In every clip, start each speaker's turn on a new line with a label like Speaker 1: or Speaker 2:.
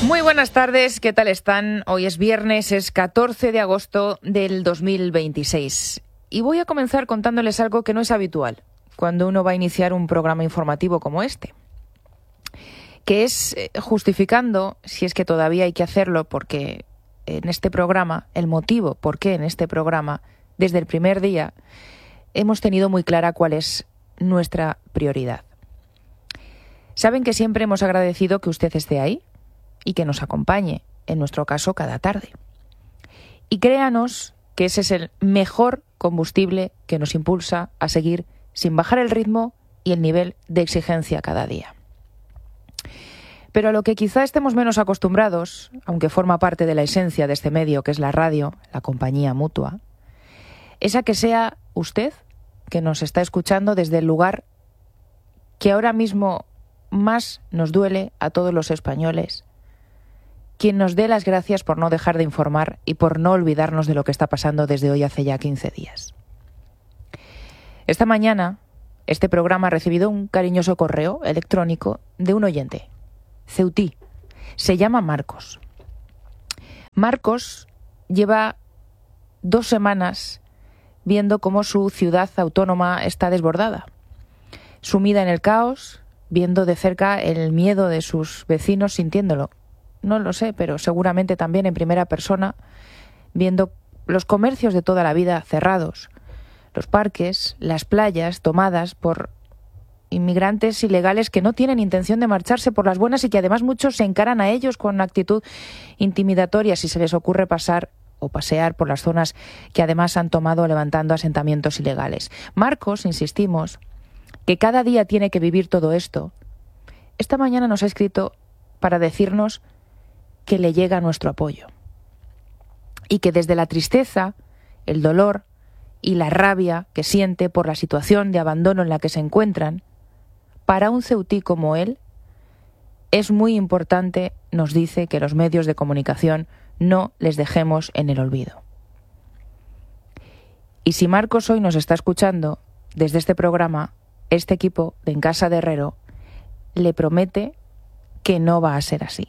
Speaker 1: Muy buenas tardes, ¿qué tal están? Hoy es viernes, es 14 de agosto del 2026. Y voy a comenzar contándoles algo que no es habitual cuando uno va a iniciar un programa informativo como este, que es justificando, si es que todavía hay que hacerlo, porque en este programa, el motivo por qué en este programa, desde el primer día, hemos tenido muy clara cuál es nuestra prioridad. Saben que siempre hemos agradecido que usted esté ahí y que nos acompañe, en nuestro caso, cada tarde. Y créanos que ese es el mejor combustible que nos impulsa a seguir sin bajar el ritmo y el nivel de exigencia cada día. Pero a lo que quizá estemos menos acostumbrados, aunque forma parte de la esencia de este medio, que es la radio, la compañía mutua, es a que sea usted, que nos está escuchando desde el lugar que ahora mismo más nos duele a todos los españoles, quien nos dé las gracias por no dejar de informar y por no olvidarnos de lo que está pasando desde hoy hace ya 15 días. Esta mañana, este programa ha recibido un cariñoso correo electrónico de un oyente, ceutí. Se llama Marcos. Marcos lleva 2 semanas viendo cómo su ciudad autónoma está desbordada, sumida en el caos, viendo de cerca el miedo de sus vecinos, sintiéndolo. No lo sé, pero seguramente también en primera persona, viendo los comercios de toda la vida cerrados, los parques, las playas tomadas por inmigrantes ilegales que no tienen intención de marcharse por las buenas y que además muchos se encaran a ellos con una actitud intimidatoria si se les ocurre pasar o pasear por las zonas que además han tomado levantando asentamientos ilegales. Marcos, insistimos, que cada día tiene que vivir todo esto, esta mañana nos ha escrito para decirnos que le llega nuestro apoyo y que desde la tristeza, el dolor y la rabia que siente por la situación de abandono en la que se encuentran, para un ceutí como él, es muy importante, nos dice, que los medios de comunicación no les dejemos en el olvido. Y si Marcos hoy nos está escuchando desde este programa, este equipo de En Casa de Herrero le promete que no va a ser así.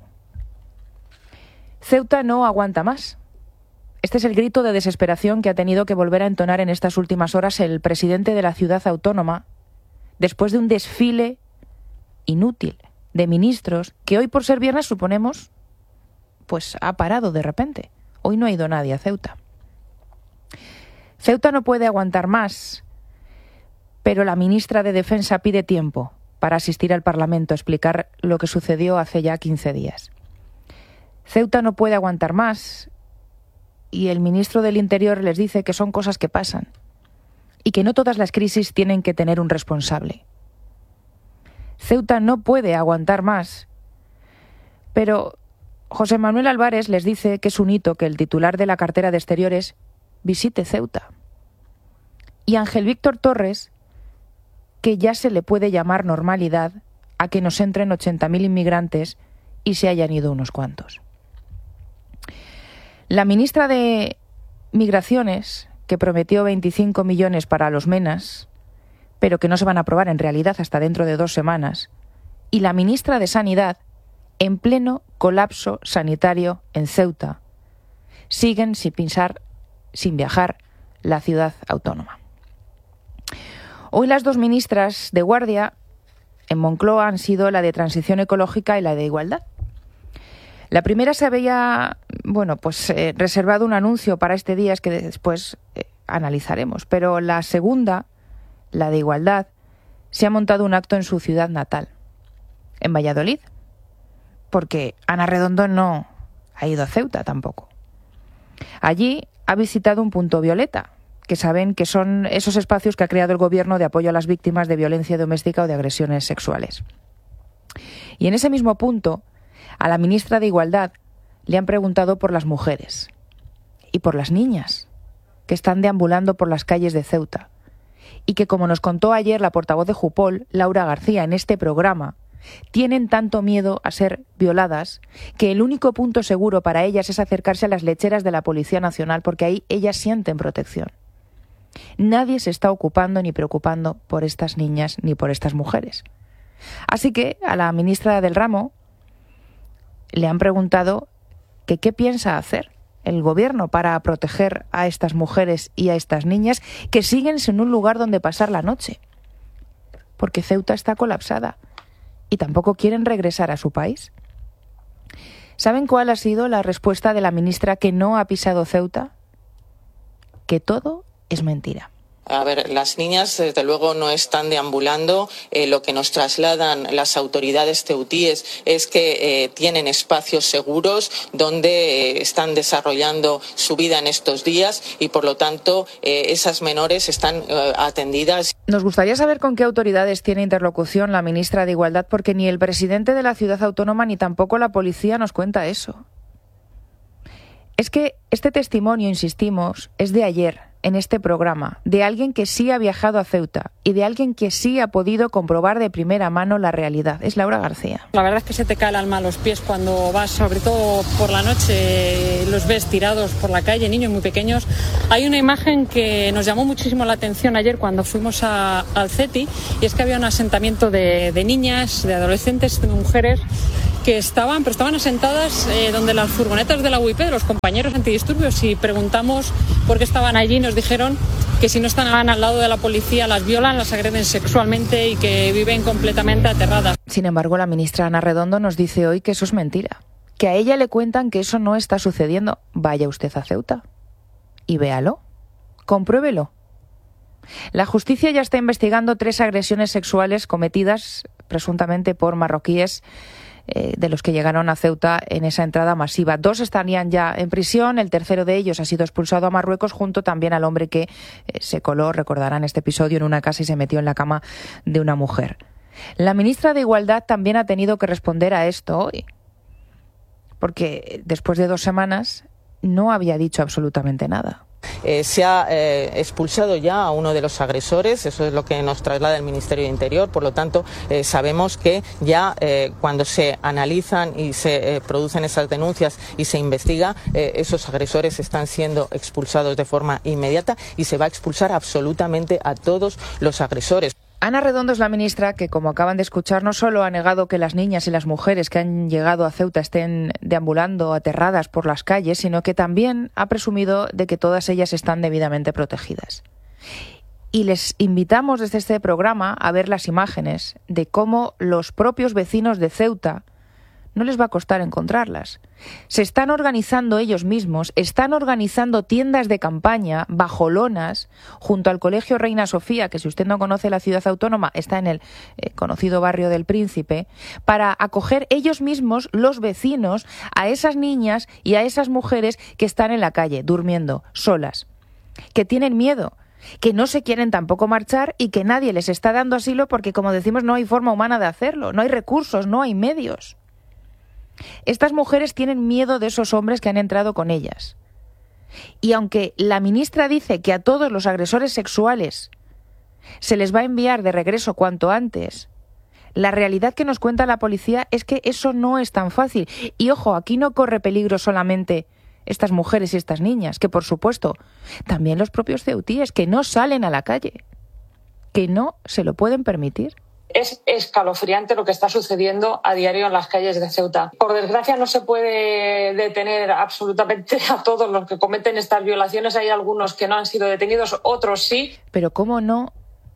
Speaker 1: Ceuta no aguanta más. Este es el grito de desesperación que ha tenido que volver a entonar en estas últimas horas el presidente de la ciudad autónoma, después de un desfile inútil de ministros que hoy, por ser viernes, suponemos, pues ha parado de repente. Hoy no ha ido nadie a Ceuta. Ceuta no puede aguantar más, pero la ministra de Defensa pide tiempo para asistir al Parlamento a explicar lo que sucedió hace ya 15 días. Ceuta no puede aguantar más y el ministro del Interior les dice que son cosas que pasan y que no todas las crisis tienen que tener un responsable. Ceuta no puede aguantar más, pero José Manuel Álvarez les dice que es un hito que el titular de la cartera de Exteriores visite Ceuta. Y Ángel Víctor Torres, que ya se le puede llamar normalidad a que nos entren 80.000 inmigrantes y se hayan ido unos cuantos. La ministra de Migraciones, que prometió 25 millones para los MENAS, pero que no se van a aprobar en realidad hasta dentro de 2 semanas, y la ministra de Sanidad, en pleno colapso sanitario en Ceuta, siguen sin pisar, sin viajar, la ciudad autónoma. Hoy las 2 ministras de guardia en Moncloa han sido la de Transición Ecológica y la de Igualdad. La primera se había, reservado un anuncio para este día, es que después analizaremos, pero la segunda, la de Igualdad, se ha montado un acto en su ciudad natal, en Valladolid, porque Ana Redondo no ha ido a Ceuta tampoco. Allí ha visitado un punto violeta, que saben que son esos espacios que ha creado el gobierno de apoyo a las víctimas de violencia doméstica o de agresiones sexuales. Y en ese mismo punto, a la ministra de Igualdad le han preguntado por las mujeres y por las niñas que están deambulando por las calles de Ceuta y que, como nos contó ayer la portavoz de Jupol, Laura García, en este programa, tienen tanto miedo a ser violadas que el único punto seguro para ellas es acercarse a las lecheras de la Policía Nacional, porque ahí ellas sienten protección. Nadie se está ocupando ni preocupando por estas niñas ni por estas mujeres. Así que a la ministra del ramo le han preguntado que qué piensa hacer el gobierno para proteger a estas mujeres y a estas niñas que siguen sin un lugar donde pasar la noche. Porque Ceuta está colapsada y tampoco quieren regresar a su país. ¿Saben cuál ha sido la respuesta de la ministra que no ha pisado Ceuta? Que todo es mentira.
Speaker 2: A ver, las niñas desde luego no están deambulando. Lo que nos trasladan las autoridades ceutíes es que tienen espacios seguros donde están desarrollando su vida en estos días y por lo tanto esas menores están atendidas.
Speaker 1: Nos gustaría saber con qué autoridades tiene interlocución la ministra de Igualdad, porque ni el presidente de la ciudad autónoma ni tampoco la policía nos cuenta eso. Es que este testimonio, insistimos, es de ayer, en este programa, de alguien que sí ha viajado a Ceuta y de alguien que sí ha podido comprobar de primera mano la realidad. Es Laura García.
Speaker 3: La verdad es que se te cae el alma a los pies cuando vas, sobre todo por la noche, los ves tirados por la calle, niños muy pequeños. Hay una imagen que nos llamó muchísimo la atención ayer cuando fuimos al CETI, y es que había un asentamiento de niñas, de adolescentes, de mujeres que estaban asentadas donde las furgonetas de la UIP, de los compañeros antidisturbios, y preguntamos por qué estaban allí. Nos dijeron que si no están al lado de la policía las violan, las agreden sexualmente y que viven completamente aterradas.
Speaker 1: Sin embargo, la ministra Ana Redondo nos dice hoy que eso es mentira, que a ella le cuentan que eso no está sucediendo. Vaya usted a Ceuta y véalo, compruébelo. La justicia ya está investigando 3 agresiones sexuales cometidas presuntamente por marroquíes de los que llegaron a Ceuta en esa entrada masiva. 2 estarían ya en prisión, el tercero de ellos ha sido expulsado a Marruecos, junto también al hombre que se coló, recordarán este episodio, en una casa y se metió en la cama de una mujer. La ministra de Igualdad también ha tenido que responder a esto hoy, porque después de 2 semanas no había dicho absolutamente nada.
Speaker 2: Se ha expulsado ya a uno de los agresores, eso es lo que nos traslada el Ministerio de Interior, por lo tanto sabemos que ya cuando se analizan y se producen esas denuncias y se investiga, esos agresores están siendo expulsados de forma inmediata y se va a expulsar absolutamente a todos los agresores.
Speaker 1: Ana Redondo es la ministra que, como acaban de escuchar, no solo ha negado que las niñas y las mujeres que han llegado a Ceuta estén deambulando aterradas por las calles, sino que también ha presumido de que todas ellas están debidamente protegidas. Y les invitamos desde este programa a ver las imágenes de cómo los propios vecinos de Ceuta no les va a costar encontrarlas. Se están organizando ellos mismos, están organizando tiendas de campaña bajo lonas junto al Colegio Reina Sofía, que si usted no conoce la ciudad autónoma, está en el conocido barrio del Príncipe, para acoger ellos mismos, los vecinos, a esas niñas y a esas mujeres que están en la calle, durmiendo, solas, que tienen miedo, que no se quieren tampoco marchar y que nadie les está dando asilo porque, como decimos, no hay forma humana de hacerlo, no hay recursos, no hay medios. Estas mujeres tienen miedo de esos hombres que han entrado con ellas. Y aunque la ministra dice que a todos los agresores sexuales se les va a enviar de regreso cuanto antes, la realidad que nos cuenta la policía es que eso no es tan fácil. Y ojo, aquí no corre peligro solamente estas mujeres y estas niñas, que por supuesto, también los propios ceutíes que no salen a la calle, que no se lo pueden permitir.
Speaker 3: Es escalofriante lo que está sucediendo a diario en las calles de Ceuta. Por desgracia no se puede detener absolutamente a todos los que cometen estas violaciones. Hay algunos que no han sido detenidos, otros sí.
Speaker 1: Pero ¿cómo no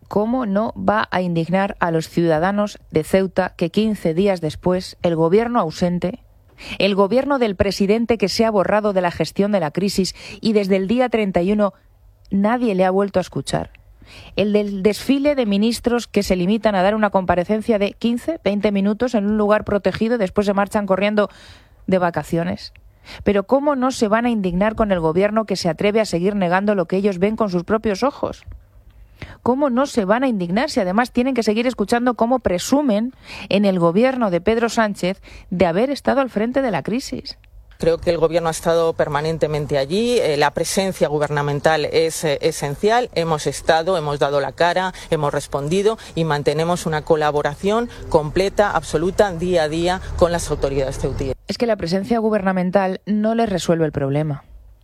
Speaker 1: va a indignar a los ciudadanos de Ceuta que 15 días después el gobierno ausente, el gobierno del presidente que se ha borrado de la gestión de la crisis y desde el día 31 nadie le ha vuelto a escuchar? El del desfile de ministros que se limitan a dar una comparecencia de 15, 20 minutos en un lugar protegido y después se marchan corriendo de vacaciones. Pero ¿cómo no se van a indignar con el gobierno que se atreve a seguir negando lo que ellos ven con sus propios ojos? ¿Cómo no se van a indignar si además tienen que seguir escuchando cómo presumen en el gobierno de Pedro Sánchez de haber estado al frente de la crisis?
Speaker 2: Creo que el Gobierno ha estado permanentemente allí, la presencia gubernamental es esencial, hemos dado la cara, hemos respondido y mantenemos una colaboración completa, absoluta, día a día con las autoridades ceutíes.
Speaker 1: Es que la presencia gubernamental no les resuelve el problema.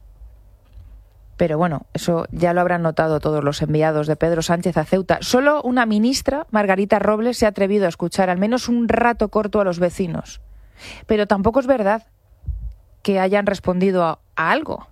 Speaker 1: Pero bueno, eso ya lo habrán notado todos los enviados de Pedro Sánchez a Ceuta. Solo una ministra, Margarita Robles, se ha atrevido a escuchar al menos un rato corto a los vecinos. Pero tampoco es verdad que hayan respondido a algo.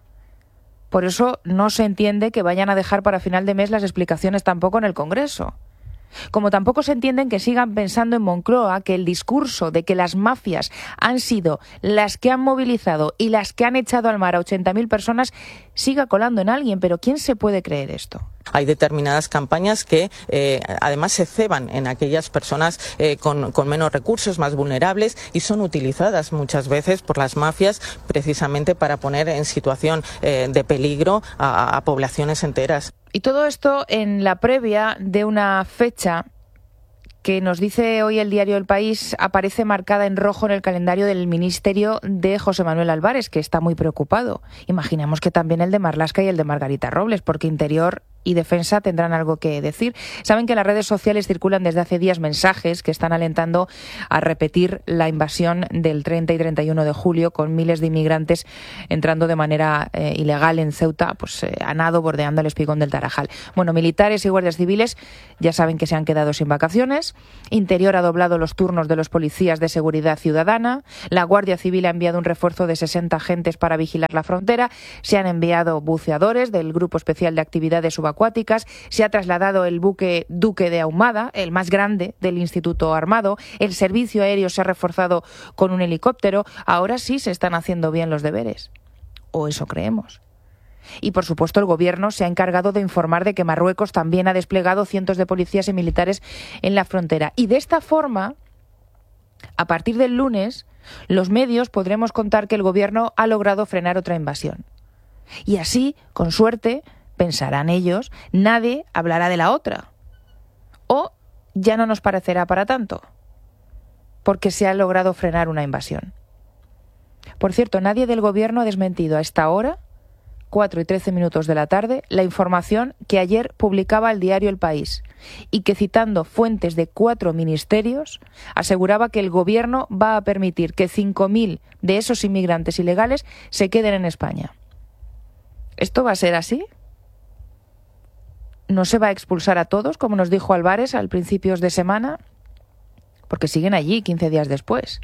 Speaker 1: Por eso no se entiende que vayan a dejar para final de mes las explicaciones tampoco en el Congreso. Como tampoco se entienden que sigan pensando en Moncloa que el discurso de que las mafias han sido las que han movilizado y las que han echado al mar a 80.000 personas siga colando en alguien. Pero ¿quién se puede creer esto?
Speaker 2: Hay determinadas campañas que además se ceban en aquellas personas con menos recursos, más vulnerables, y son utilizadas muchas veces por las mafias precisamente para poner en situación de peligro a poblaciones enteras.
Speaker 1: Y todo esto en la previa de una fecha que nos dice hoy el diario El País aparece marcada en rojo en el calendario del ministerio de José Manuel Álvarez, que está muy preocupado. Imaginamos que también el de Marlaska y el de Margarita Robles, porque Interior y Defensa tendrán algo que decir. Saben que en las redes sociales circulan desde hace días mensajes que están alentando a repetir la invasión del 30 y 31 de julio, con miles de inmigrantes entrando de manera ilegal en Ceuta, a nado, bordeando el espigón del Tarajal. Bueno, militares y guardias civiles ya saben que se han quedado sin vacaciones. Interior ha doblado los turnos de los policías de seguridad ciudadana. La Guardia Civil ha enviado un refuerzo de 60 agentes para vigilar la frontera. Se han enviado buceadores del Grupo Especial de Actividades Subacuáticas. Se ha trasladado el buque Duque de Ahumada, el más grande del Instituto Armado. El servicio aéreo se ha reforzado con un helicóptero. Ahora sí se están haciendo bien los deberes. O eso creemos. Y, por supuesto, el Gobierno se ha encargado de informar de que Marruecos también ha desplegado cientos de policías y militares en la frontera. Y de esta forma, a partir del lunes, los medios podremos contar que el Gobierno ha logrado frenar otra invasión. Y así, con suerte, pensarán ellos, nadie hablará de la otra. O ya no nos parecerá para tanto, porque se ha logrado frenar una invasión. Por cierto, nadie del Gobierno ha desmentido a esta hora, 4 y 13 minutos de la tarde, la información que ayer publicaba el diario El País y que, citando fuentes de 4 ministerios, aseguraba que el Gobierno va a permitir que 5.000 de esos inmigrantes ilegales se queden en España. ¿Esto va a ser así? ¿No se va a expulsar a todos, como nos dijo Álvarez al principios de semana? Porque siguen allí 15 días después.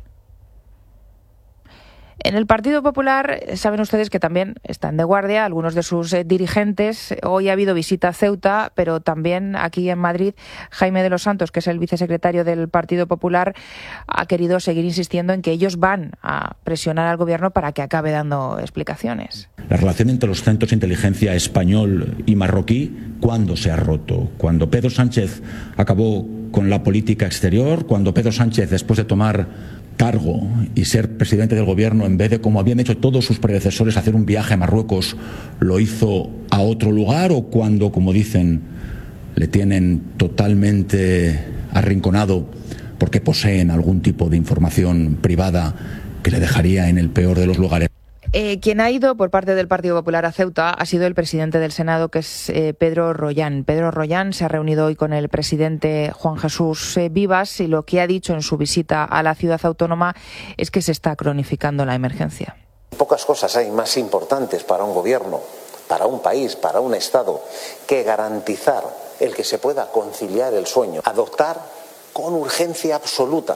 Speaker 1: En el Partido Popular saben ustedes que también están de guardia algunos de sus dirigentes. Hoy ha habido visita a Ceuta, pero también aquí en Madrid Jaime de los Santos, que es el vicesecretario del Partido Popular, ha querido seguir insistiendo en que ellos van a presionar al Gobierno para que acabe dando explicaciones.
Speaker 4: La relación entre los centros de inteligencia español y marroquí, ¿cuándo se ha roto? Cuando Pedro Sánchez acabó con la política exterior, cuando Pedro Sánchez, después de tomar cargo y ser presidente del Gobierno, en vez de, como habían hecho todos sus predecesores, hacer un viaje a Marruecos, lo hizo a otro lugar, o cuando, como dicen, le tienen totalmente arrinconado porque poseen algún tipo de información privada que le dejaría en el peor de los lugares.
Speaker 1: Quien ha ido por parte del Partido Popular a Ceuta ha sido el presidente del Senado, que es Pedro Rollán. Pedro Rollán se ha reunido hoy con el presidente Juan Jesús Vivas y lo que ha dicho en su visita a la ciudad autónoma es que se está cronificando la emergencia.
Speaker 5: Pocas cosas hay más importantes para un gobierno, para un país, para un Estado, que garantizar el que se pueda conciliar el sueño. Adoptar con urgencia absoluta,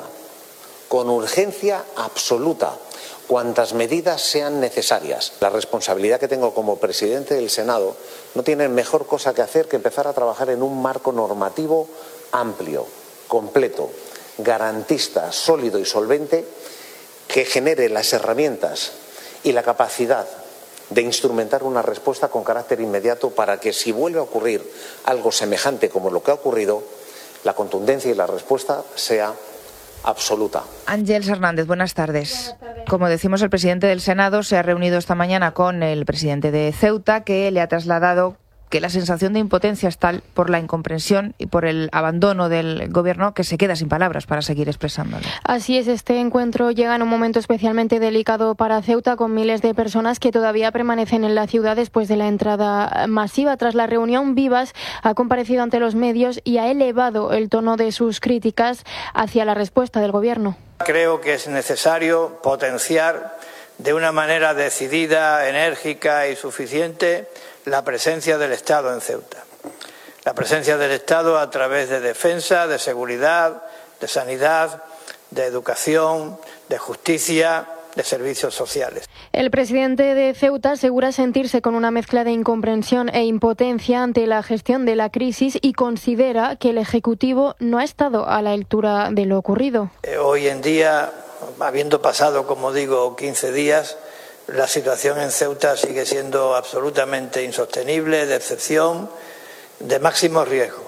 Speaker 5: cuantas medidas sean necesarias. La responsabilidad que tengo como presidente del Senado no tiene mejor cosa que hacer que empezar a trabajar en un marco normativo amplio, completo, garantista, sólido y solvente, que genere las herramientas y la capacidad de instrumentar una respuesta con carácter inmediato para que, si vuelve a ocurrir algo semejante como lo que ha ocurrido, la contundencia y la respuesta sea absoluta.
Speaker 1: Ángeles Hernández, buenas tardes. Como decimos, el presidente del Senado se ha reunido esta mañana con el presidente de Ceuta, que le ha trasladado que la sensación de impotencia es tal por la incomprensión y por el abandono del Gobierno que se queda sin palabras para seguir expresándolo.
Speaker 6: Así es, este encuentro llega en un momento especialmente delicado para Ceuta, con miles de personas que todavía permanecen en la ciudad después de la entrada masiva. Tras la reunión, Vivas ha comparecido ante los medios y ha elevado el tono de sus críticas hacia la respuesta del Gobierno.
Speaker 7: Creo que es necesario potenciar de una manera decidida, enérgica y suficiente la presencia del Estado en Ceuta. La presencia del Estado a través de defensa, de seguridad, de sanidad, de educación, de justicia, de servicios sociales.
Speaker 6: El presidente de Ceuta asegura sentirse con una mezcla de incomprensión e impotencia ante la gestión de la crisis y considera que el Ejecutivo no ha estado a la altura de lo ocurrido.
Speaker 7: Hoy en día, habiendo pasado, como digo, 15 días, la situación en Ceuta sigue siendo absolutamente insostenible, de excepción, de máximo riesgo.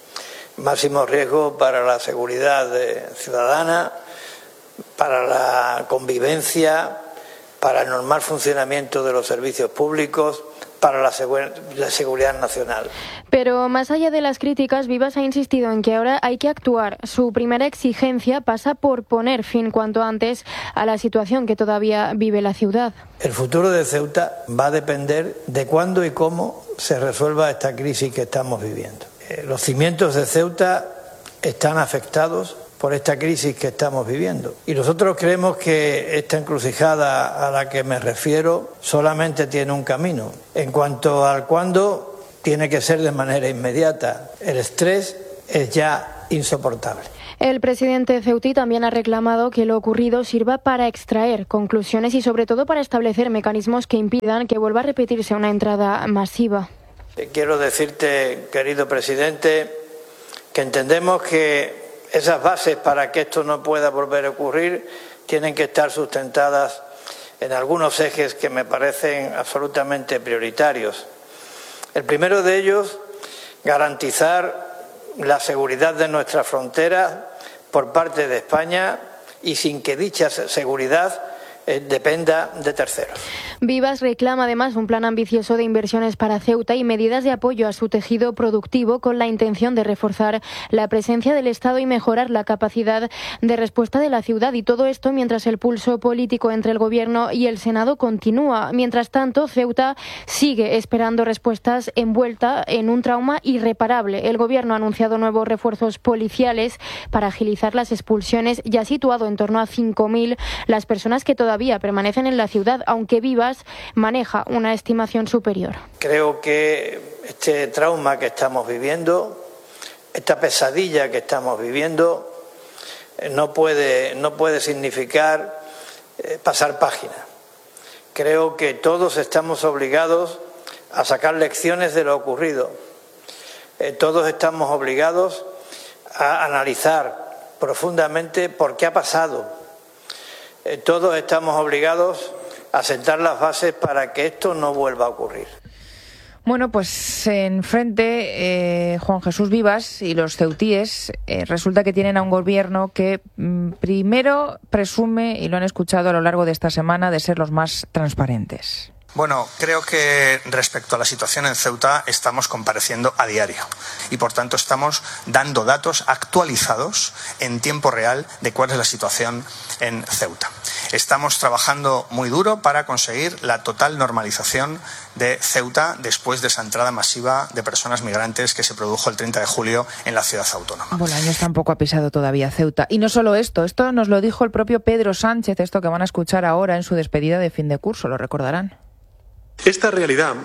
Speaker 7: Máximo riesgo para la seguridad ciudadana, para la convivencia, para el normal funcionamiento de los servicios públicos, para la seguridad nacional.
Speaker 6: Pero más allá de las críticas, Vivas ha insistido en que ahora hay que actuar. Su primera exigencia pasa por poner fin cuanto antes a la situación que todavía vive la ciudad.
Speaker 7: El futuro de Ceuta va a depender de cuándo y cómo se resuelva esta crisis que estamos viviendo. Los cimientos de Ceuta están afectados por esta crisis que estamos viviendo. Y nosotros creemos que esta encrucijada a la que me refiero solamente tiene un camino. En cuanto al cuándo, tiene que ser de manera inmediata. El estrés es ya insoportable.
Speaker 6: El presidente ceutí también ha reclamado que lo ocurrido sirva para extraer conclusiones y sobre todo para establecer mecanismos que impidan que vuelva a repetirse una entrada masiva.
Speaker 7: Quiero decirte, querido presidente, que entendemos que esas bases para que esto no pueda volver a ocurrir tienen que estar sustentadas en algunos ejes que me parecen absolutamente prioritarios. El primero de ellos, garantizar la seguridad de nuestras fronteras por parte de España y sin que dicha seguridad dependa de terceros.
Speaker 6: Vivas reclama además un plan ambicioso de inversiones para Ceuta y medidas de apoyo a su tejido productivo con la intención de reforzar la presencia del Estado y mejorar la capacidad de respuesta de la ciudad. Y todo esto mientras el pulso político entre el Gobierno y el Senado continúa. Mientras tanto, Ceuta sigue esperando respuestas envuelta en un trauma irreparable. El Gobierno ha anunciado nuevos refuerzos policiales para agilizar las expulsiones y ha situado en torno a 5.000 las personas que todavía permanecen en la ciudad, aunque Vivas maneja una estimación superior.
Speaker 7: Creo que este trauma que estamos viviendo, esta pesadilla que estamos viviendo, no puede significar pasar página. Creo que todos estamos obligados a sacar lecciones de lo ocurrido. Todos estamos obligados a analizar profundamente por qué ha pasado. Todos estamos obligados a sentar las bases para que esto no vuelva a ocurrir.
Speaker 1: Bueno, pues enfrente Juan Jesús Vivas y los ceutíes resulta que tienen a un gobierno que primero presume, y lo han escuchado a lo largo de esta semana, de ser los más transparentes.
Speaker 8: Bueno, creo que respecto a la situación en Ceuta estamos compareciendo a diario y por tanto estamos dando datos actualizados en tiempo real de cuál es la situación en Ceuta. Estamos trabajando muy duro para conseguir la total normalización de Ceuta después de esa entrada masiva de personas migrantes que se produjo el 30 de julio en la ciudad autónoma.
Speaker 1: Bolaños tampoco ha pisado todavía Ceuta. Y no solo esto nos lo dijo el propio Pedro Sánchez, esto que van a escuchar ahora en su despedida de fin de curso, lo recordarán.
Speaker 9: Esta realidad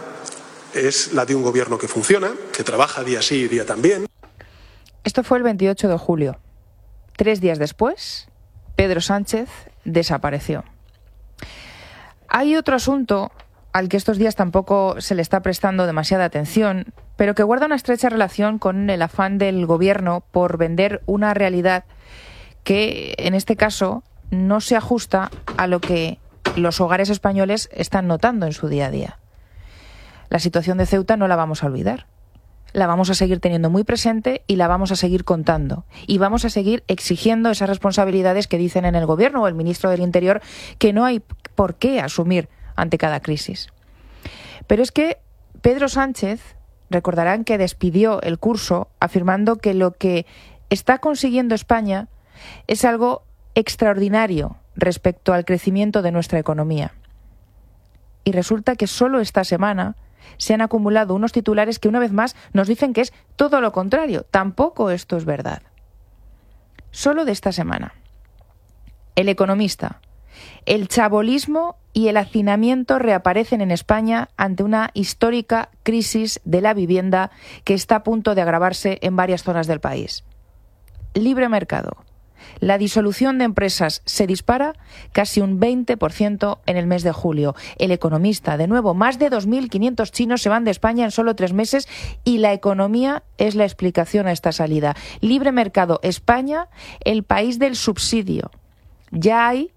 Speaker 9: es la de un gobierno que funciona, que trabaja día sí y día también.
Speaker 1: Esto fue el 28 de julio. 3 días después, Pedro Sánchez desapareció. Hay otro asunto al que estos días tampoco se le está prestando demasiada atención, pero que guarda una estrecha relación con el afán del gobierno por vender una realidad que, en este caso, no se ajusta a lo que los hogares españoles están notando en su día a día. La situación de Ceuta no la vamos a olvidar. La vamos a seguir teniendo muy presente y la vamos a seguir contando. Y vamos a seguir exigiendo esas responsabilidades que dicen en el Gobierno o el ministro del Interior que no hay por qué asumir ante cada crisis. Pero es que Pedro Sánchez, recordarán que despidió el curso afirmando que lo que está consiguiendo España es algo extraordinario respecto al crecimiento de nuestra economía. Y resulta que solo esta semana se han acumulado unos titulares que una vez más nos dicen que es todo lo contrario. Tampoco esto es verdad. Solo de esta semana. El Economista. El chabolismo y el hacinamiento reaparecen en España ante una histórica crisis de la vivienda que está a punto de agravarse en varias zonas del país. Libre mercado. La disolución de empresas se dispara casi un 20% en el mes de julio. El Economista, de nuevo, más de 2.500 chinos se van de España en solo 3 meses y la economía es la explicación a esta salida. Libre mercado, España, el país del subsidio. Ya hay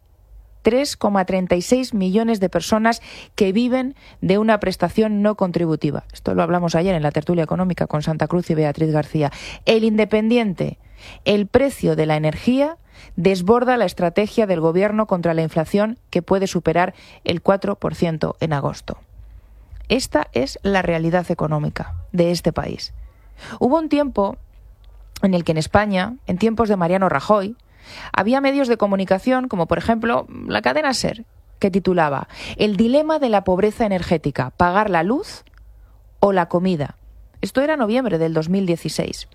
Speaker 1: 3,36 millones de personas que viven de una prestación no contributiva. Esto lo hablamos ayer en la tertulia económica con Santa Cruz y Beatriz García. El Independiente. El precio de la energía desborda la estrategia del Gobierno contra la inflación, que puede superar el 4% en agosto. Esta es la realidad económica de este país. Hubo un tiempo en el que en España, en tiempos de Mariano Rajoy, había medios de comunicación, como por ejemplo la cadena SER, que titulaba "El dilema de la pobreza energética, pagar la luz o la comida". Esto era noviembre del 2016.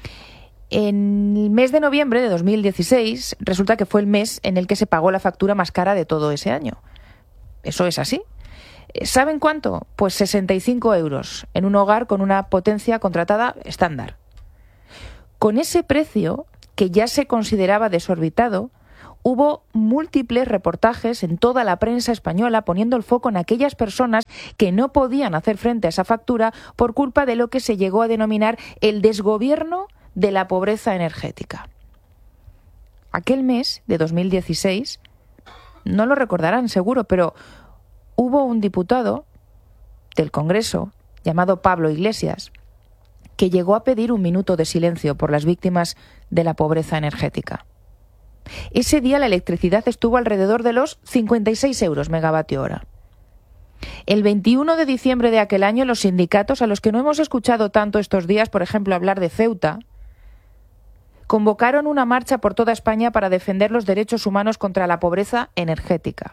Speaker 1: En el mes de noviembre de 2016 resulta que fue el mes en el que se pagó la factura más cara de todo ese año. Eso es así. ¿Saben cuánto? Pues 65 euros en un hogar con una potencia contratada estándar. Con ese precio, que ya se consideraba desorbitado, hubo múltiples reportajes en toda la prensa española poniendo el foco en aquellas personas que no podían hacer frente a esa factura por culpa de lo que se llegó a denominar el desgobierno de la pobreza energética. Aquel mes de 2016, no lo recordarán seguro, pero hubo un diputado del Congreso llamado Pablo Iglesias que llegó a pedir un minuto de silencio por las víctimas de la pobreza energética. Ese día la electricidad estuvo alrededor de los 56 euros megavatio hora. El 21 de diciembre de aquel año, los sindicatos, a los que no hemos escuchado tanto estos días, por ejemplo, hablar de Ceuta, convocaron una marcha por toda España para defender los derechos humanos contra la pobreza energética.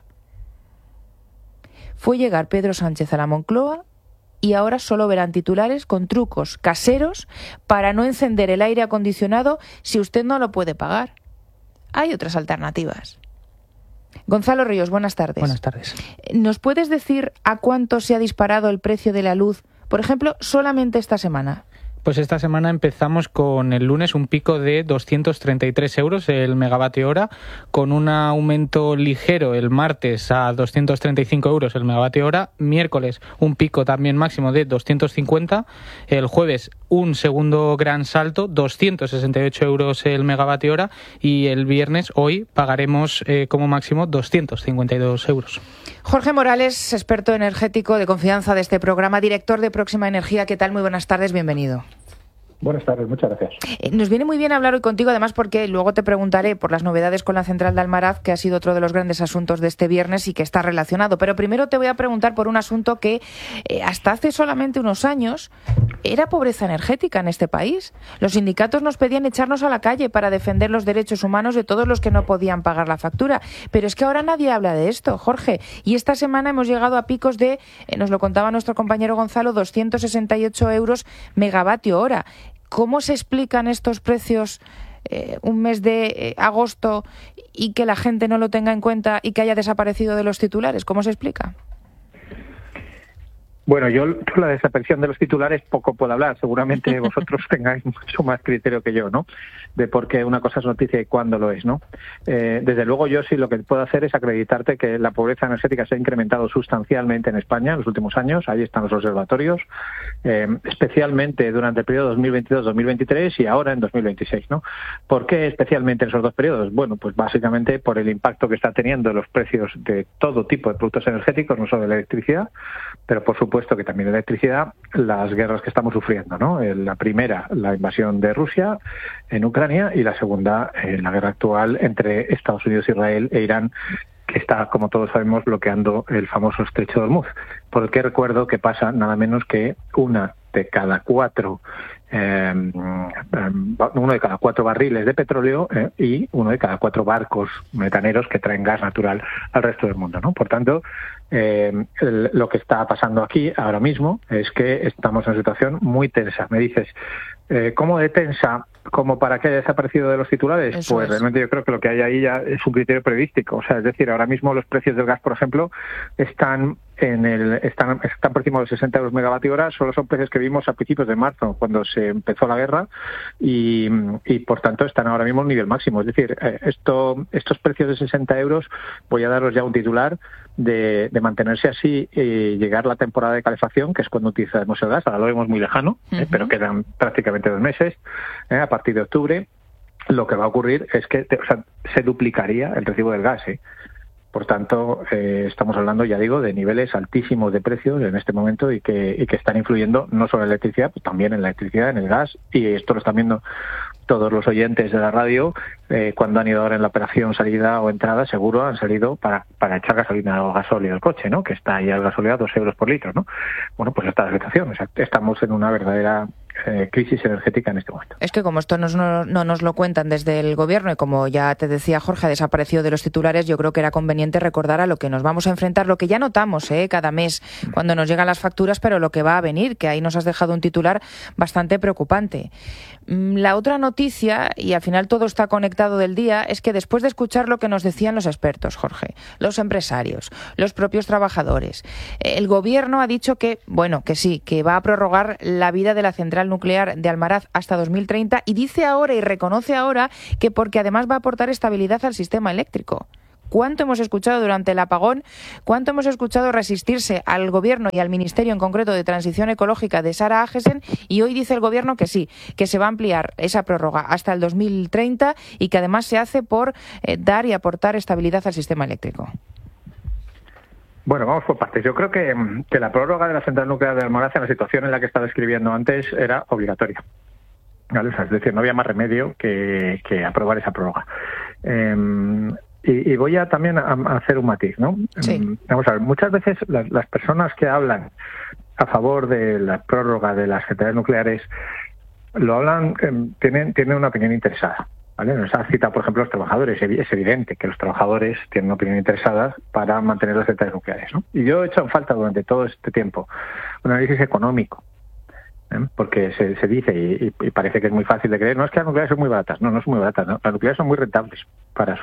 Speaker 1: Fue llegar Pedro Sánchez a la Moncloa y ahora solo verán titulares con trucos caseros para no encender el aire acondicionado si usted no lo puede pagar. Hay otras alternativas. Gonzalo Ríos, buenas tardes.
Speaker 10: Buenas tardes.
Speaker 1: ¿Nos puedes decir a cuánto se ha disparado el precio de la luz, por ejemplo, solamente esta semana?
Speaker 10: Pues esta semana empezamos con el lunes un pico de 233 euros el megavatio hora, con un aumento ligero el martes a 235 euros el megavatio hora, miércoles un pico también máximo de 250, el jueves un segundo gran salto, 268 euros el megavatio hora, y el viernes, hoy, pagaremos como máximo 252 euros.
Speaker 1: Jorge Morales, experto energético de confianza de este programa, director de Próxima Energía. ¿Qué tal? Muy buenas tardes, bienvenido.
Speaker 11: Buenas tardes, muchas gracias.
Speaker 1: Nos viene muy bien hablar hoy contigo, además porque luego te preguntaré por las novedades con la central de Almaraz, que ha sido otro de los grandes asuntos de este viernes y que está relacionado. Pero primero te voy a preguntar por un asunto que hasta hace solamente unos años era pobreza energética en este país. Los sindicatos nos pedían echarnos a la calle para defender los derechos humanos de todos los que no podían pagar la factura. Pero es que ahora nadie habla de esto, Jorge. Y esta semana hemos llegado a picos de, nos lo contaba nuestro compañero Gonzalo, 268 euros megavatio hora. ¿Cómo se explican estos precios un mes de agosto y que la gente no lo tenga en cuenta y que haya desaparecido de los titulares? ¿Cómo se explica?
Speaker 11: Bueno, yo la desaparición de los titulares poco puedo hablar. Seguramente vosotros tengáis mucho más criterio que yo, ¿no? De por qué una cosa es noticia y cuándo lo es, ¿no? Desde luego yo sí lo que puedo hacer es acreditarte que la pobreza energética se ha incrementado sustancialmente en España en los últimos años. Ahí están los observatorios, especialmente durante el periodo 2022-2023 y ahora en 2026, ¿no? ¿Por qué especialmente en esos dos periodos? Bueno, pues básicamente por el impacto que está teniendo los precios de todo tipo de productos energéticos, no solo de la electricidad, pero por supuesto que también de la electricidad, las guerras que estamos sufriendo, ¿no? La primera, la invasión de Rusia en Ucrania, y la segunda, la guerra actual entre Estados Unidos, Israel e Irán, que está, como todos sabemos, bloqueando el famoso estrecho de Hormuz, por el que recuerdo que pasa nada menos que uno de cada cuatro barriles de petróleo y uno de cada 4 barcos metaneros que traen gas natural al resto del mundo, ¿no? Por tanto, lo que está pasando aquí ahora mismo es que estamos en una situación muy tensa. Me dices, ¿cómo de tensa? ¿Como para que haya desaparecido de los titulares? Eso pues es. Realmente yo creo que lo que hay ahí ya es un criterio periodístico. O sea, es decir, ahora mismo los precios del gas, por ejemplo, están por encima de los 60 euros megavatio hora. Solo son precios que vimos a principios de marzo, cuando se empezó la guerra y por tanto están ahora mismo en nivel máximo. Es decir, estos precios de 60 euros, voy a daros ya un titular de mantenerse así y llegar la temporada de calefacción, que es cuando utilizamos el gas. Ahora lo vemos muy lejano, pero quedan prácticamente 2 meses, a partir de octubre. Lo que va a ocurrir es que se duplicaría el recibo del gas. Por tanto, estamos hablando, ya digo, de niveles altísimos de precios en este momento y que están influyendo no solo en la electricidad, pues también en la electricidad, en el gas, y esto lo están viendo todos los oyentes de la radio. Cuando han ido ahora en la operación salida o entrada, seguro han salido para echar gasolina o gasóleo al coche, ¿no? Que está ya el gasóleo a 2 euros por litro, ¿no? Bueno, pues esta es la situación. O sea, estamos en una verdadera crisis energética en este momento.
Speaker 1: Es que como esto no nos lo cuentan desde el Gobierno y como ya te decía Jorge, ha desaparecido de los titulares, yo creo que era conveniente recordar a lo que nos vamos a enfrentar, lo que ya notamos cada mes cuando nos llegan las facturas, pero lo que va a venir, que ahí nos has dejado un titular bastante preocupante. La otra noticia, y al final todo está conectado del día, es que después de escuchar lo que nos decían los expertos, Jorge, los empresarios, los propios trabajadores, el Gobierno ha dicho que, bueno, que sí, que va a prorrogar la vida de la central nuclear de Almaraz hasta 2030 y dice ahora y reconoce ahora que porque además va a aportar estabilidad al sistema eléctrico. ¿Cuánto hemos escuchado durante el apagón? ¿Cuánto hemos escuchado resistirse al Gobierno y al Ministerio en concreto de Transición Ecológica de Sara Agesen? Y hoy dice el Gobierno que sí, que se va a ampliar esa prórroga hasta el 2030 y que además se hace por dar y aportar estabilidad al sistema eléctrico.
Speaker 11: Bueno, vamos por partes. Yo creo que la prórroga de la central nuclear de Almaraz en la situación en la que estaba describiendo antes era obligatoria. ¿Vale? O sea, es decir, no había más remedio que aprobar esa prórroga. Y voy a también a hacer un matiz, ¿no?
Speaker 1: Sí.
Speaker 11: Vamos a ver, muchas veces las personas que hablan a favor de la prórroga de las centrales nucleares lo hablan, tienen una opinión interesada. ¿Vale? Nos ha citado, por ejemplo, los trabajadores. Es evidente que los trabajadores tienen una opinión interesada para mantener las centrales nucleares, ¿no? Y yo he hecho en falta durante todo este tiempo un análisis económico, porque se dice, y parece que es muy fácil de creer, no es que las nucleares son muy baratas, no son muy baratas, ¿no? Las nucleares son muy rentables para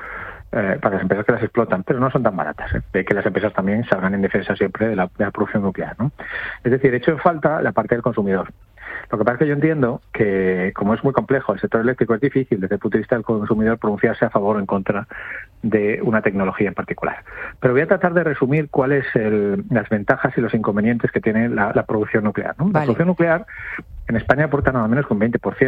Speaker 11: las empresas que las explotan, pero no son tan baratas, de que las empresas también salgan en defensa siempre de la producción nuclear, ¿no? Es decir, he hecho en falta la parte del consumidor. Lo que pasa es que yo entiendo que, como es muy complejo, el sector eléctrico es difícil desde el punto de vista del consumidor pronunciarse a favor o en contra de una tecnología en particular. Pero voy a tratar de resumir cuáles las ventajas y los inconvenientes que tiene la producción nuclear, ¿no? Vale. La producción nuclear en España aporta nada menos que un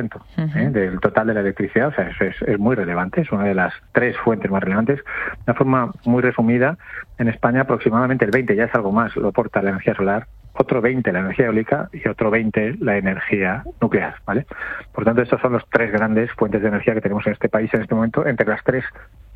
Speaker 11: 20% del total de la electricidad. O sea, eso es muy relevante, es una de las 3 fuentes más relevantes. De una forma muy resumida, en España aproximadamente el 20%, ya es algo más, lo aporta la energía solar, otro 20% la energía eólica y otro 20% la energía nuclear, ¿vale? Por tanto, estos son los 3 grandes fuentes de energía que tenemos en este país en este momento, entre las 3,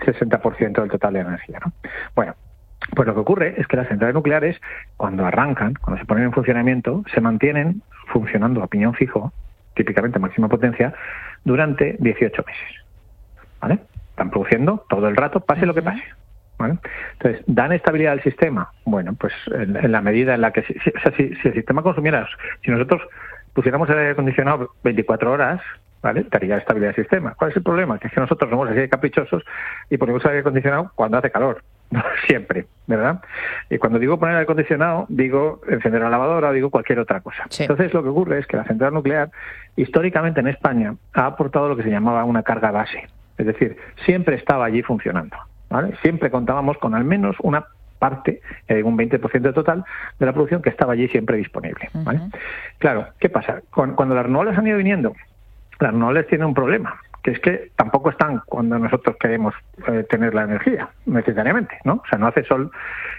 Speaker 11: 60% del total de energía, ¿no? Bueno, pues lo que ocurre es que las centrales nucleares, cuando arrancan, cuando se ponen en funcionamiento, se mantienen funcionando a piñón fijo, típicamente a máxima potencia, durante 18 meses, ¿vale? Están produciendo todo el rato, pase lo que pase, ¿vale? Entonces, ¿dan estabilidad al sistema? Bueno, pues en la medida en la que... Si el sistema consumiera... Si nosotros pusiéramos el aire acondicionado 24 horas, ¿vale? Daría estabilidad al sistema. ¿Cuál es el problema? Que es que nosotros somos así de caprichosos y ponemos el aire acondicionado cuando hace calor. No siempre, ¿verdad? Y cuando digo poner aire acondicionado, digo encender la lavadora, digo cualquier otra cosa. Sí. Entonces, lo que ocurre es que la central nuclear, históricamente en España, ha aportado lo que se llamaba una carga base. Es decir, siempre estaba allí funcionando, ¿vale? Siempre contábamos con al menos una parte, un 20% del total de la producción que estaba allí siempre disponible, ¿vale? Claro, ¿qué pasa? Cuando las renovables han ido viniendo, las renovables tienen un problema, que es que tampoco están cuando nosotros queremos tener la energía, necesariamente, ¿no? O sea, no hace sol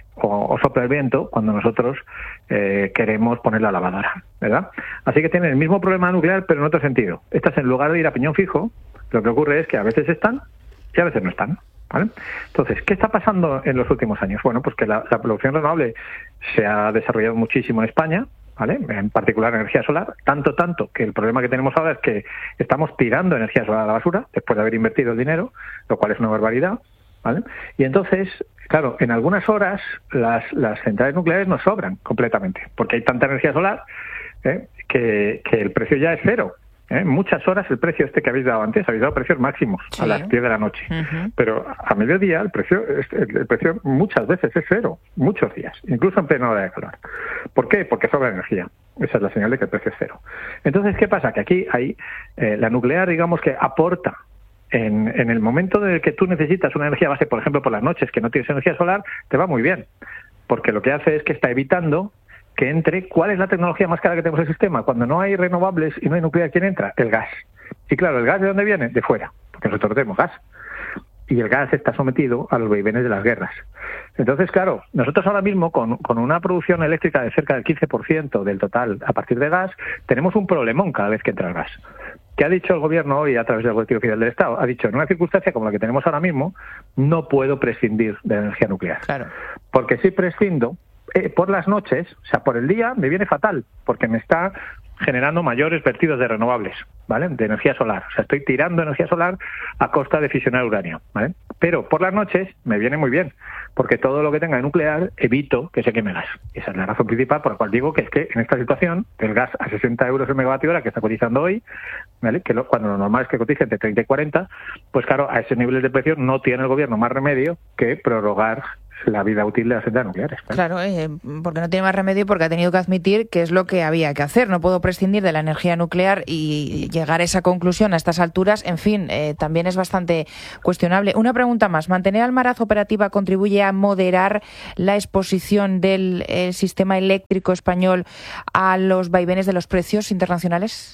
Speaker 11: o sopla el viento cuando nosotros queremos poner la lavadora, ¿verdad? Así que tienen el mismo problema nuclear, pero en otro sentido. Estas, en lugar de ir a piñón fijo, lo que ocurre es que a veces están y a veces no están, ¿vale? Entonces, ¿qué está pasando en los últimos años? Bueno, pues que la producción renovable se ha desarrollado muchísimo en España, ¿vale? En particular energía solar, tanto que el problema que tenemos ahora es que estamos tirando energía solar a la basura después de haber invertido el dinero, lo cual es una barbaridad, ¿vale? Y entonces, claro, en algunas horas las centrales nucleares nos sobran completamente, porque hay tanta energía solar que el precio ya es cero. Muchas horas el precio que habéis dado antes, habéis dado precios máximos, sí, a las 10 de la noche. Pero a mediodía el precio muchas veces es cero, muchos días, incluso en plena hora de calor. ¿Por qué? Porque sobra energía. Esa es la señal de que el precio es cero. Entonces, ¿qué pasa? Que aquí hay la nuclear, digamos que aporta en el momento en el que tú necesitas una energía base, por ejemplo, por las noches, que no tienes energía solar, te va muy bien, porque lo que hace es que está evitando que entre. ¿Cuál es la tecnología más cara que tenemos en el sistema? Cuando no hay renovables y no hay nuclear, ¿quién entra? El gas. Y claro, ¿el gas de dónde viene? De fuera, porque nosotros tenemos gas. Y el gas está sometido a los vaivenes de las guerras. Entonces, claro, nosotros ahora mismo, con una producción eléctrica de cerca del 15% del total a partir de gas, tenemos un problemón cada vez que entra el gas. ¿Qué ha dicho el Gobierno hoy a través del Boletín Oficial del Estado? Ha dicho, en una circunstancia como la que tenemos ahora mismo, no puedo prescindir de la energía nuclear.
Speaker 1: Claro. Porque
Speaker 11: si prescindo, por las noches, o sea, por el día, me viene fatal, porque me está generando mayores vertidos de renovables, ¿vale? De energía solar. O sea, estoy tirando energía solar a costa de fisionar uranio, ¿vale? Pero por las noches me viene muy bien, porque todo lo que tenga de nuclear evito que se queme gas. Esa es la razón principal por la cual digo que es que en esta situación, el gas a 60 euros el megavatio hora que está cotizando hoy, ¿vale? Que cuando lo normal es que cotice entre 30 y 40, pues claro, a ese nivel de precio no tiene el Gobierno más remedio que prorrogar la vida útil de las centrales nucleares.
Speaker 1: Claro, porque no tiene más remedio, porque ha tenido que admitir que es lo que había que hacer. No puedo prescindir de la energía nuclear y llegar a esa conclusión a estas alturas, en fin, también es bastante cuestionable. Una pregunta más. ¿Mantener Almaraz operativa contribuye a moderar la exposición del sistema eléctrico español a los vaivenes de los precios internacionales?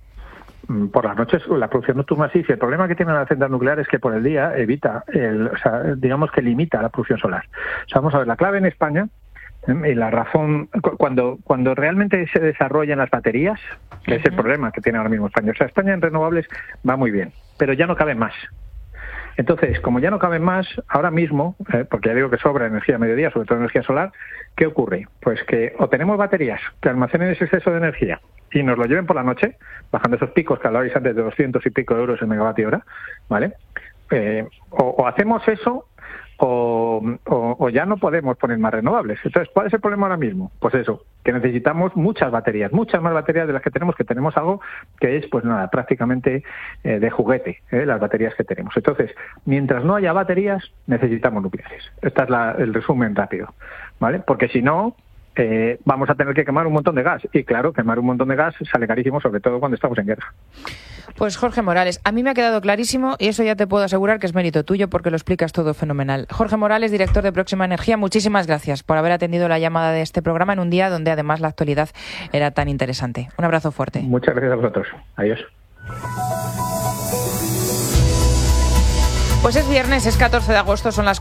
Speaker 11: Por las noches la producción nocturna sí. El problema que tiene la central nuclear es que por el día evita, digamos que limita la producción solar. O sea, vamos a ver, la clave en España y la razón, cuando realmente se desarrollan las baterías, que es el problema que tiene ahora mismo España. O sea, España en renovables va muy bien, pero ya no caben más. Entonces, como ya no caben más, ahora mismo, porque ya digo que sobra energía a mediodía, sobre todo energía solar, ¿qué ocurre? Pues que o tenemos baterías que almacenen ese exceso de energía y nos lo lleven por la noche, bajando esos picos que hablabais antes de 200 y pico euros el megavatio hora, ¿vale? O hacemos eso o ya no podemos poner más renovables. Entonces, ¿cuál es el problema ahora mismo? Pues eso, que necesitamos muchas más baterías de las que tenemos algo que es, pues nada, prácticamente de juguete, las baterías que tenemos. Entonces, mientras no haya baterías, necesitamos nucleares. Este es el resumen rápido, ¿vale? Porque si no, vamos a tener que quemar un montón de gas. Y claro, quemar un montón de gas sale carísimo, sobre todo cuando estamos en guerra.
Speaker 1: Pues Jorge Morales, a mí me ha quedado clarísimo y eso ya te puedo asegurar que es mérito tuyo porque lo explicas todo fenomenal. Jorge Morales, director de Próxima Energía, muchísimas gracias por haber atendido la llamada de este programa en un día donde además la actualidad era tan interesante. Un abrazo fuerte.
Speaker 11: Muchas gracias a vosotros. Adiós.
Speaker 1: Pues es viernes, es 14 de agosto, son las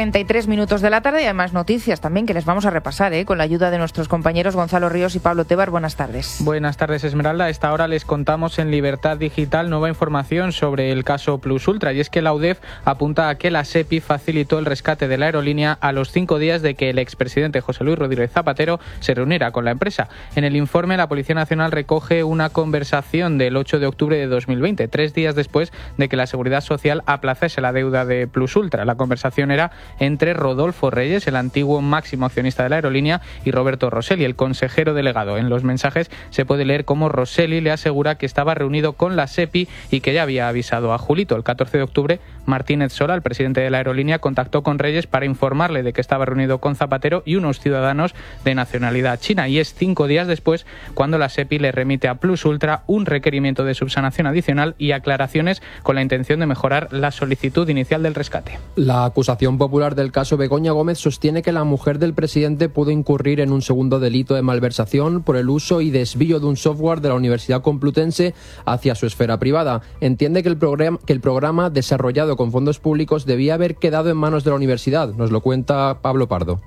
Speaker 1: 4:33 de la tarde y además noticias también que les vamos a repasar con la ayuda de nuestros compañeros Gonzalo Ríos y Pablo Tebar. Buenas tardes.
Speaker 10: Buenas tardes, Esmeralda. A esta hora les contamos en Libertad Digital nueva información sobre el caso Plus Ultra, y es que la UDEF apunta a que la SEPI facilitó el rescate de la aerolínea a los 5 días de que el expresidente José Luis Rodríguez Zapatero se reuniera con la empresa. En el informe, la Policía Nacional recoge una conversación del 8 de octubre de 2020, 3 días después de que la Seguridad Social aplazase la deuda de Plus Ultra. La conversación era entre Rodolfo Reyes, el antiguo máximo accionista de la aerolínea, y Roberto Rosselli, el consejero delegado. En los mensajes se puede leer cómo Rosselli le asegura que estaba reunido con la SEPI y que ya había avisado a Julito. El 14 de octubre, Martínez Sola, el presidente de la aerolínea, contactó con Reyes para informarle de que estaba reunido con Zapatero y unos ciudadanos de nacionalidad china, y es 5 días después cuando la SEPI le remite a Plus Ultra un requerimiento de subsanación adicional y aclaraciones con la intención de mejorar la solicitud inicial del rescate.
Speaker 12: La acusación popular del caso Begoña Gómez sostiene que la mujer del presidente pudo incurrir en un segundo delito de malversación por el uso y desvío de un software de la Universidad Complutense hacia su esfera privada. Entiende que el programa desarrollado con fondos públicos debía haber quedado en manos de la universidad. Nos lo cuenta Pablo Pardo.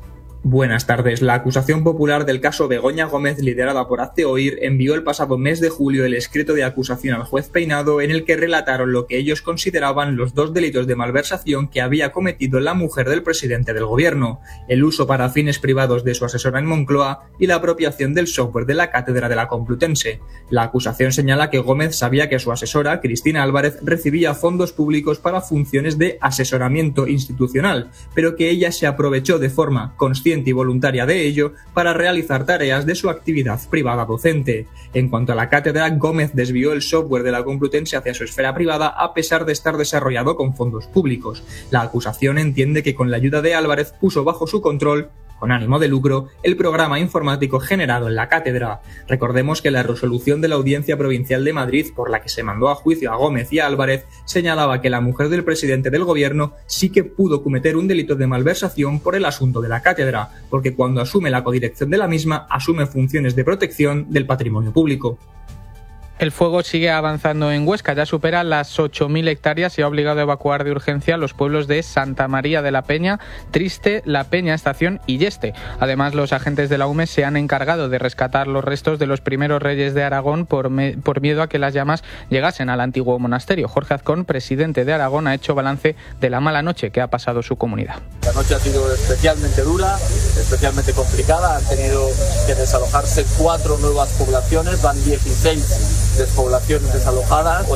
Speaker 13: Buenas tardes. La acusación popular del caso Begoña Gómez, liderada por Hazte Oír, envió el pasado mes de julio el escrito de acusación al juez Peinado, en el que relataron lo que ellos consideraban los 2 delitos de malversación que había cometido la mujer del presidente del gobierno: el uso para fines privados de su asesora en Moncloa y la apropiación del software de la cátedra de la Complutense. La acusación señala que Gómez sabía que su asesora, Cristina Álvarez, recibía fondos públicos para funciones de asesoramiento institucional, pero que ella se aprovechó de forma consciente y voluntaria de ello para realizar tareas de su actividad privada docente. En cuanto a la cátedra, Gómez desvió el software de la Complutense hacia su esfera privada a pesar de estar desarrollado con fondos públicos. La acusación entiende que con la ayuda de Álvarez puso bajo su control con ánimo de lucro, el programa informático generado en la cátedra. Recordemos que la resolución de la Audiencia Provincial de Madrid, por la que se mandó a juicio a Gómez y a Álvarez, señalaba que la mujer del presidente del gobierno sí que pudo cometer un delito de malversación por el asunto de la cátedra, porque cuando asume la codirección de la misma, asume funciones de protección del patrimonio público.
Speaker 10: El fuego sigue avanzando en Huesca, ya supera las 8.000 hectáreas y ha obligado a evacuar de urgencia los pueblos de Santa María de la Peña, Triste, La Peña, Estación y Yeste. Además, los agentes de la UME se han encargado de rescatar los restos de los primeros reyes de Aragón por miedo a que las llamas llegasen al antiguo monasterio. Jorge Azcón, presidente de Aragón, ha hecho balance de la mala noche que ha pasado su comunidad.
Speaker 14: La noche ha sido especialmente dura, especialmente complicada. Han tenido que desalojarse 4 nuevas poblaciones, van 16 despoblaciones desalojadas,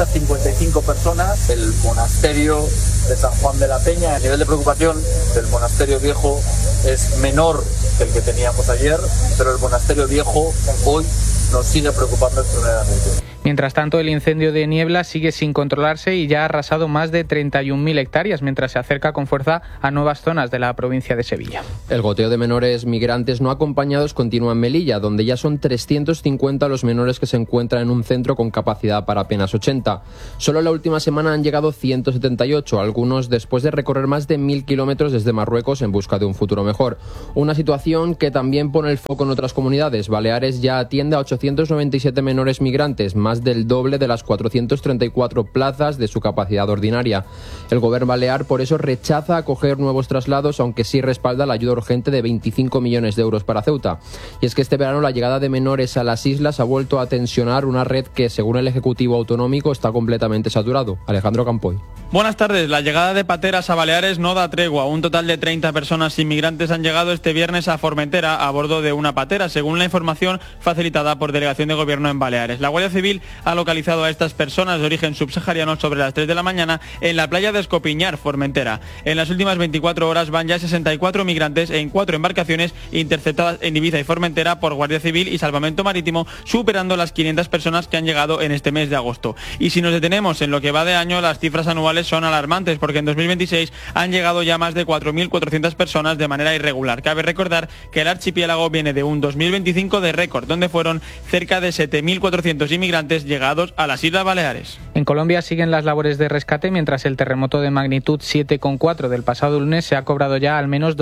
Speaker 14: 855 personas. El monasterio de San Juan de la Peña, el nivel de preocupación del monasterio viejo es menor que el que teníamos ayer, pero el monasterio viejo hoy nos sigue preocupando extremadamente.
Speaker 10: Mientras tanto, el incendio de Niebla sigue sin controlarse y ya ha arrasado más de 31.000 hectáreas, mientras se acerca con fuerza a nuevas zonas de la provincia de Sevilla.
Speaker 12: El goteo de menores migrantes no acompañados continúa en Melilla, donde ya son 350 los menores que se encuentran en un centro con capacidad para apenas 80. Solo en la última semana han llegado 178, algunos después de recorrer más de 1.000 kilómetros desde Marruecos en busca de un futuro mejor. Una situación que también pone el foco en otras comunidades. Baleares ya atiende a 897 menores migrantes, más del doble de las 434 plazas de su capacidad ordinaria. El gobierno balear por eso rechaza acoger nuevos traslados, aunque sí respalda la ayuda urgente de 25 millones de euros para Ceuta. Y es que este verano la llegada de menores a las islas ha vuelto a tensionar una red que, según el Ejecutivo Autonómico, está completamente saturado. Alejandro Campoy.
Speaker 15: Buenas tardes. La llegada de pateras a Baleares no da tregua. Un total de 30 personas inmigrantes han llegado este viernes a Formentera a bordo de una patera, según la información facilitada por Delegación de Gobierno en Baleares. La Guardia Civil ha localizado a estas personas de origen subsahariano sobre las 3 de la mañana en la playa de Escopiñar, Formentera. En las últimas 24 horas van ya 64 migrantes en 4 embarcaciones interceptadas en Ibiza y Formentera por Guardia Civil y Salvamento Marítimo, superando las 500 personas que han llegado en este mes de agosto. Y si nos detenemos en lo que va de año, las cifras anuales son alarmantes, porque en 2026 han llegado ya más de 4.400 personas de manera irregular. Cabe recordar que el archipiélago viene de un 2025 de récord, donde fueron cerca de 7.400 inmigrantes llegados a las Islas Baleares.
Speaker 10: En Colombia siguen las labores de rescate, mientras el terremoto de magnitud 7,4 del pasado lunes se ha cobrado ya al menos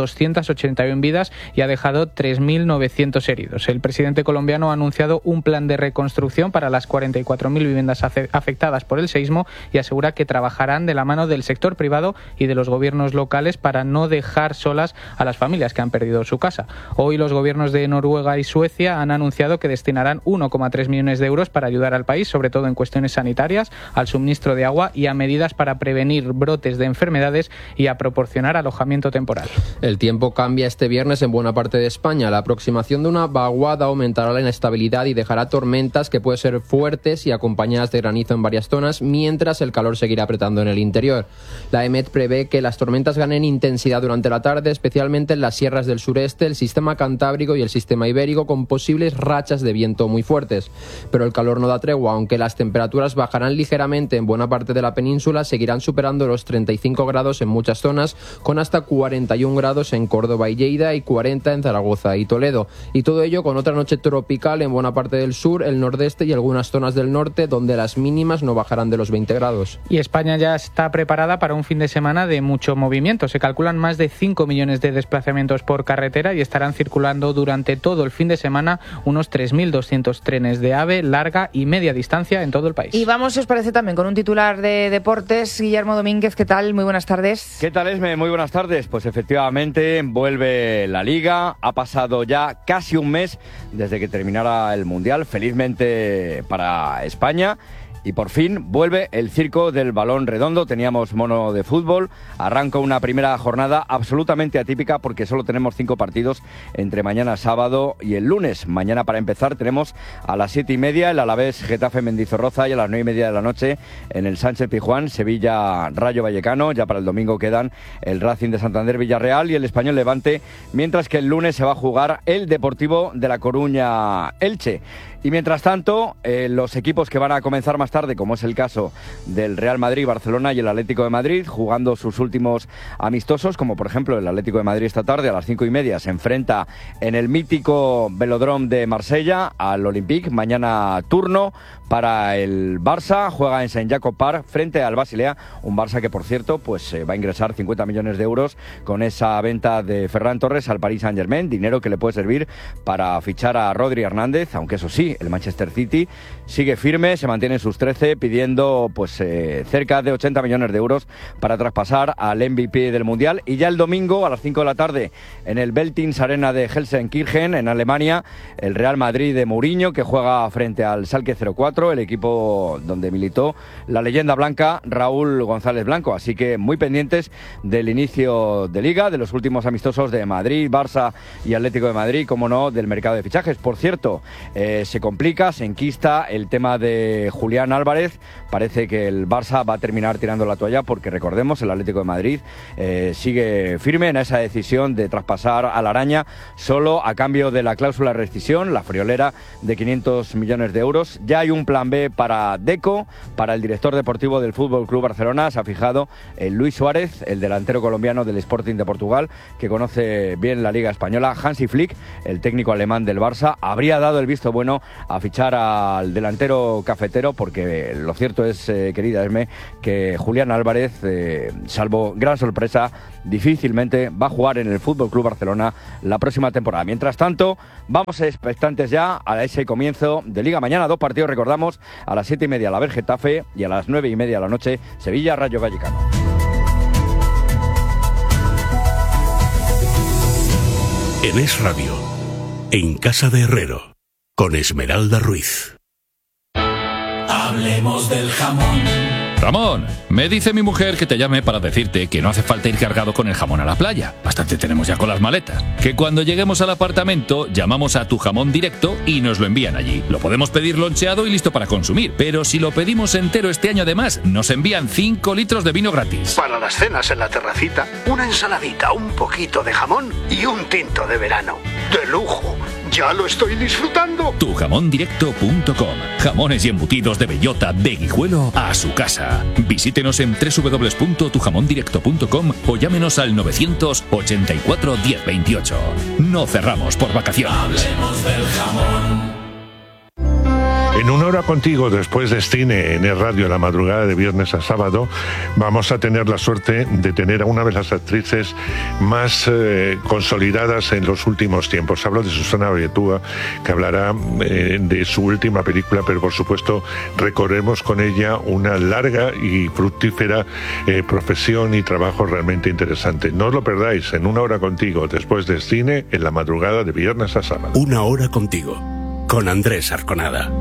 Speaker 10: 281 vidas y ha dejado 3.900 heridos. El presidente colombiano ha anunciado un plan de reconstrucción para las 44.000 viviendas afectadas por el seísmo y asegura que trabajarán de la mano del sector privado y de los gobiernos locales para no dejar solas a las familias que han perdido su casa. Hoy los gobiernos de Noruega y Suecia han anunciado que destinarán 1,3 millones de euros para ayudar al país, sobre todo en cuestiones sanitarias, al suministro de agua y a medidas para prevenir brotes de enfermedades y a proporcionar alojamiento temporal.
Speaker 12: El tiempo cambia este viernes en buena parte de España. La aproximación de una vaguada aumentará la inestabilidad y dejará tormentas que pueden ser fuertes y acompañadas de granizo en varias zonas, mientras el calor seguirá apretando en el interior. La EMET prevé que las tormentas ganen intensidad durante la tarde, especialmente en las sierras del sureste, el sistema cantábrico y el sistema ibérico, con posibles rachas de viento muy fuertes. Pero el calor no da tregua. Aunque las temperaturas bajarán ligeramente en buena parte de la península, seguirán superando los 35 grados en muchas zonas, con hasta 41 grados en Córdoba y Lleida y 40 en Zaragoza y Toledo. Y todo ello con otra noche tropical en buena parte del sur, el nordeste y algunas zonas del norte, donde las mínimas no bajarán de los 20 grados.
Speaker 10: Y España ya está preparada para un fin de semana de mucho movimiento. Se calculan más de 5 millones de desplazamientos por carretera y estarán circulando durante todo el fin de semana unos 3.200 trenes de AVE, larga y media distancia en todo el país.
Speaker 1: Y vamos, si os parece, también con un titular de deportes. Guillermo Domínguez, ¿qué tal? Muy buenas tardes.
Speaker 16: ¿Qué tal, Esme? Muy buenas tardes. Pues efectivamente vuelve la Liga. Ha pasado ya casi un mes desde que terminara el Mundial, felizmente para España. Y por fin vuelve el circo del balón redondo. Teníamos mono de fútbol. Arranca una primera jornada absolutamente atípica porque solo tenemos 5 partidos entre mañana sábado y el lunes. Mañana, para empezar, tenemos a las 7:30 el Alavés Getafe Mendizorroza y a las 9:30 de la noche en el Sánchez Pizjuán Sevilla Rayo Vallecano. Ya para el domingo quedan el Racing de Santander Villarreal y el Español Levante, mientras que el lunes se va a jugar el Deportivo de La Coruña Elche. Y mientras tanto, los equipos que van a comenzar más tarde, como es el caso del Real Madrid, Barcelona y el Atlético de Madrid, jugando sus últimos amistosos, como por ejemplo el Atlético de Madrid esta tarde a las 5:30 se enfrenta en el mítico Velódromo de Marsella al Olympique. Mañana turno para el Barça, juega en Saint Jacob Park frente al Basilea, un Barça que por cierto pues va a ingresar 50 millones de euros con esa venta de Ferran Torres al Paris Saint-Germain, dinero que le puede servir para fichar a Rodri Hernández, aunque eso sí, el Manchester City sigue firme, se mantiene en sus 13 pidiendo pues cerca de 80 millones de euros para traspasar al MVP del Mundial. Y ya el domingo a las 5 de la tarde en el Veltins Arena de Gelsenkirchen en Alemania, el Real Madrid de Mourinho que juega frente al Schalke 04, el equipo donde militó la leyenda blanca Raúl González Blanco, así que muy pendientes del inicio de Liga, de los últimos amistosos de Madrid, Barça y Atlético de Madrid, como no, del mercado de fichajes. Por cierto, se complica, se enquista el tema de Julián Álvarez, parece que el Barça va a terminar tirando la toalla porque recordemos, el Atlético de Madrid sigue firme en esa decisión de traspasar a la araña solo a cambio de la cláusula de rescisión, la friolera de 500 millones de euros. Ya hay un plan B para Deco, para el director deportivo del Fútbol Club Barcelona. Se ha fijado en Luis Suárez, el delantero colombiano del Sporting de Portugal, que conoce bien la Liga Española. Hansi Flick, el técnico alemán del Barça, habría dado el visto bueno a fichar al delantero cafetero, porque lo cierto es, querida Esme, que Julián Álvarez, salvo gran sorpresa, difícilmente va a jugar en el Fútbol Club Barcelona la próxima temporada. Mientras tanto, vamos expectantes ya a ese comienzo de Liga. Mañana 2 partidos, recordamos, a las 7:30 la Getafe y a las 9:30 de la noche Sevilla Rayo Vallecano.
Speaker 17: En Es Radio, en Casa de Herrero, con Esmeralda Ruiz.
Speaker 18: Hablemos del jamón.
Speaker 19: Ramón, me dice mi mujer que te llame para decirte que no hace falta ir cargado con el jamón a la playa. Bastante tenemos ya con las maletas. Que cuando lleguemos al apartamento llamamos a Tu Jamón Directo y nos lo envían allí. Lo podemos pedir loncheado y listo para consumir. Pero si lo pedimos entero este año además, nos envían 5 litros de vino gratis.
Speaker 17: Para las cenas en la terracita, una ensaladita, un poquito de jamón y un tinto de verano. ¡De lujo! ¡Ya lo estoy disfrutando!
Speaker 19: Tujamondirecto.com. Jamones y embutidos de bellota, de Guijuelo a su casa. Visítenos en www.tujamondirecto.com o llámenos al 984 1028. No cerramos por vacaciones.
Speaker 18: Hablemos del jamón.
Speaker 20: En Una Hora Contigo, después de cine en el radio, la madrugada de viernes a sábado, vamos a tener la suerte de tener a una de las actrices más consolidadas en los últimos tiempos. Hablo de Susana Baietúa, que hablará de su última película, pero por supuesto recorremos con ella una larga y fructífera profesión y trabajo realmente interesante. No os lo perdáis, en Una Hora Contigo, después de cine en la madrugada de viernes a sábado.
Speaker 17: Una Hora Contigo, con Andrés Arconada.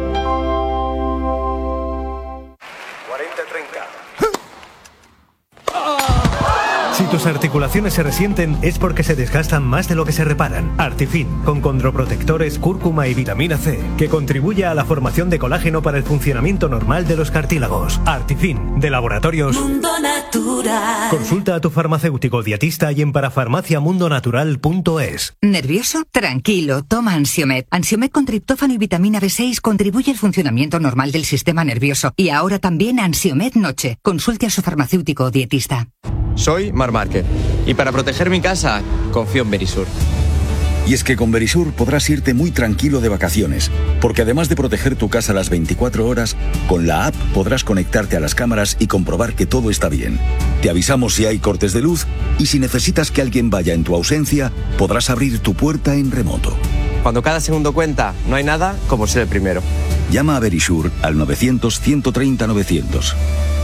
Speaker 21: Si tus articulaciones se resienten es porque se desgastan más de lo que se reparan. Artifin, con condroprotectores, cúrcuma y vitamina C, que contribuye a la formación de colágeno para el funcionamiento normal de los cartílagos. Artifin, de Laboratorios
Speaker 18: Mundo Natural.
Speaker 21: Consulta a tu farmacéutico dietista y en parafarmaciamundonatural.es.
Speaker 22: ¿Nervioso? Tranquilo, toma Ansiomed. Ansiomed con triptófano y vitamina B6 contribuye al funcionamiento normal del sistema nervioso. Y ahora también Ansiomed Noche. Consulte a su farmacéutico o dietista.
Speaker 23: Soy Mar Márquez y para proteger mi casa confío en Verisur.
Speaker 24: Y es que con Verisur podrás irte muy tranquilo de vacaciones, porque además de proteger tu casa las 24 horas, con la app podrás conectarte a las cámaras y comprobar que todo está bien. Te avisamos si hay cortes de luz y si necesitas que alguien vaya en tu ausencia, podrás abrir tu puerta en remoto.
Speaker 23: Cuando cada segundo cuenta, no hay nada como ser el primero.
Speaker 24: Llama a Verisur al 900-130-900.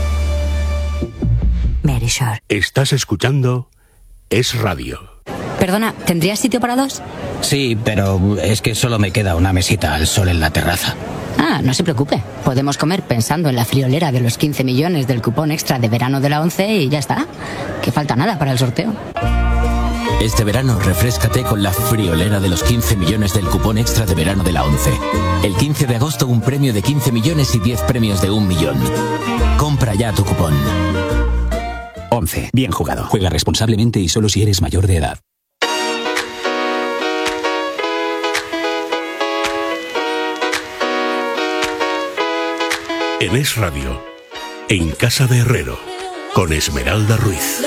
Speaker 22: Verisur.
Speaker 17: Estás escuchando Es Radio.
Speaker 22: Perdona, ¿tendrías sitio para dos?
Speaker 25: Sí, pero es que solo me queda una mesita al sol en la terraza.
Speaker 22: Ah, no se preocupe. Podemos comer pensando en la friolera de los 15 millones del cupón extra de verano de la ONCE y ya está. Que falta nada para el sorteo.
Speaker 25: Este verano refréscate con la friolera de los 15 millones del cupón extra de verano de la ONCE. El 15 de agosto un premio de 15 millones y 10 premios de 1 millón. Compra ya tu cupón. 11. Bien jugado. Juega responsablemente y solo si eres mayor de edad.
Speaker 2: En Es Radio, en Casa de Herrero, con Esmeralda Ruiz.